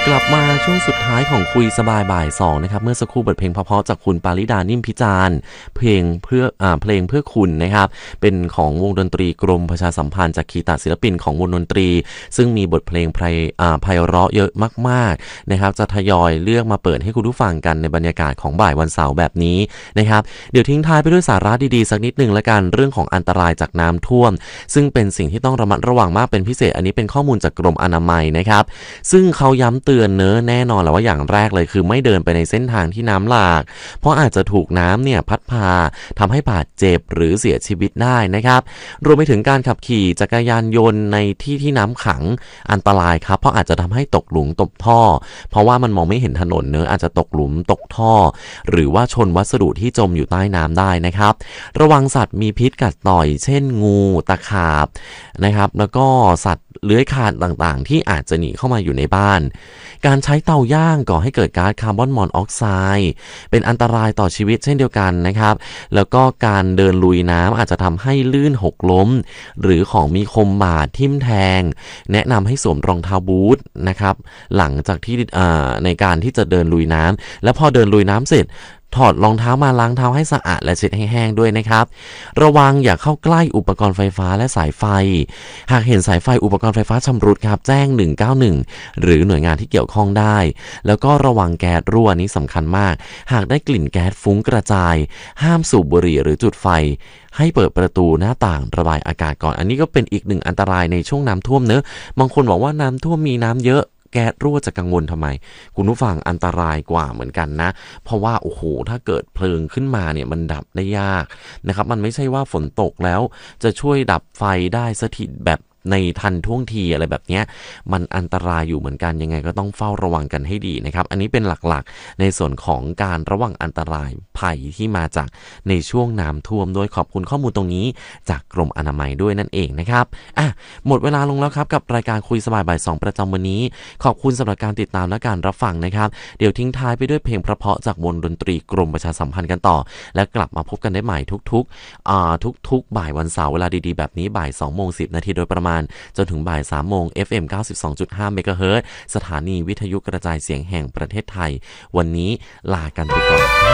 กลับมาช่วงสุดท้ายของคุยสบายบ่าย2นะครับเมื่อสักครู่บทเพลงเพราะๆจากคุณปาริดานิ่มพิจารณ์เพลงเพื่อคุณนะครับเป็นของวงดนตรีกรมประชาสัมพันธ์จากคีตศิลปินของวงดนตรีซึ่งมีบทเพลงไพเราะเยอะมากๆนะครับจะทยอยเลือกมาเปิดให้คุณผู้ฟังกันในบรรยากาศของบ่ายวันเสาร์แบบนี้นะครับเดี๋ยวทิ้งท้ายไปด้วยสาระดีๆสักนิดนึงละกันเรื่องของอันตรายจากน้ำท่วมซึ่งเป็นสิ่งที่ต้องระมัดระวังมากเป็นพิเศษอันนี้เป็นข้อมูลจากกรมอนามัยนะครับซึ่งเขาย้ำเตือนแน่นอนแหละว่าอย่างแรกเลยคือไม่เดินไปในเส้นทางที่น้ำหลากเพราะอาจจะถูกน้ำเนี่ยพัดพาทำให้บาดเจ็บหรือเสียชีวิตได้นะครับรวมไปถึงการขับขี่จักรยานยนต์ในที่น้ำขังอันตรายครับเพราะอาจจะทำให้ตกหลุมตกท่อเพราะว่ามันมองไม่เห็นถนนอาจจะตกหลุมตกท่อหรือว่าชนวัสดุที่จมอยู่ใต้น้ำได้นะครับระวังสัตว์มีพิษกัดต่อยเช่นงูตะขาบนะครับแล้วก็สัตว์เลื้อยคลานต่างๆที่อาจจะหนีเข้ามาอยู่ในบ้านการใช้เตาย่างก่อให้เกิดก๊าซคาร์บอนมอนอกไซด์เป็นอันตรายต่อชีวิตเช่นเดียวกันนะครับแล้วก็การเดินลุยน้ำอาจจะทำให้ลื่นหกล้มหรือของมีคมบาดทิ่มแทงแนะนำให้สวมรองเท้าบูทนะครับหลังจากที่ในการที่จะเดินลุยน้ำและพอเดินลุยน้ำเสร็จถอดรองเท้ามาล้างเท้าให้สะอาดและเช็ดให้แห้งด้วยนะครับระวังอย่าเข้าใกล้อุปกรณ์ไฟฟ้าและสายไฟหากเห็นสายไฟอุปกรณ์ไฟฟ้าชำรุดครับแจ้ง191หรือหน่วยงานที่เกี่ยวข้องได้แล้วก็ระวังแก๊สรั่วนี้สำคัญมากหากได้กลิ่นแก๊สฟุ้งกระจายห้ามสูบบุหรี่หรือจุดไฟให้เปิดประตูหน้าต่างระบายอากาศก่อนอันนี้ก็เป็นอีกหนึ่งอันตรายในช่วงน้ำท่วมบางคนบอกว่าน้ำท่วมมีน้ำเยอะแก๊สรั่วจะกังวลทำไมคุณผู้ฟังอันตรายกว่าเหมือนกันนะเพราะว่าโอ้โหถ้าเกิดเพลิงขึ้นมาเนี่ยมันดับได้ยากนะครับมันไม่ใช่ว่าฝนตกแล้วจะช่วยดับไฟได้สักทีแบบในทันท่วงทีอะไรแบบนี้มันอันตรายอยู่เหมือนกันยังไงก็ต้องเฝ้าระวังกันให้ดีนะครับอันนี้เป็นหลักๆในส่วนของการระวังอันตรายภัยที่มาจากในช่วงน้ำท่วมโดยขอบคุณข้อมูลตรงนี้จากกรมอนามัยด้วยนั่นเองนะครับหมดเวลาลงแล้วครับกับรายการคุยสบายบ่าย2ประจำวันนี้ขอบคุณสำหรับการติดตามและการรับฟังนะครับเดี๋ยวทิ้งท้ายไปด้วยเพลงเพราะๆจากวงดนตรีกรมประชาสัมพันธ์กันต่อและกลับมาพบกันได้ใหม่ทุกบ่ายวันเสาร์เวลาดีๆแบบนี้บ่าย 2:10 นาทีโดยประมาณจนถึงบ่าย 3 โมง FM 92.5 เมกะเฮิรตซ์สถานีวิทยุกระจายเสียงแห่งประเทศไทยวันนี้ลากันไปก่อน